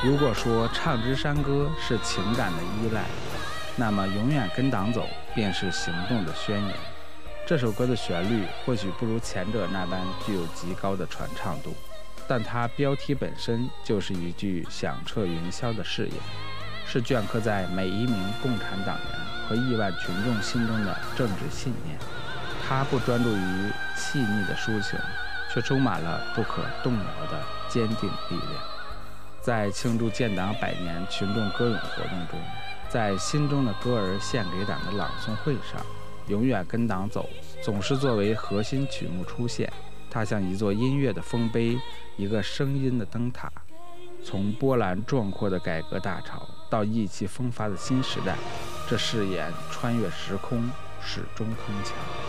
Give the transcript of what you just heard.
如果说唱支山歌是情感的依赖，那么永远跟党走便是行动的宣言。这首歌的旋律或许不如前者那般具有极高的传唱度，但它标题本身就是一句响彻云霄的誓言，是镌刻在每一名共产党员和亿万群众心中的政治信念。它不专注于细腻的抒情，却充满了不可动摇的坚定力量。在庆祝建党100年群众歌咏活动中，在心中的歌儿献给党的朗诵会上，永远跟党走总是作为核心曲目出现。它像一座音乐的丰碑，一个声音的灯塔，从波澜壮阔的改革大潮到意气风发的新时代，这誓言穿越时空，始终铿锵。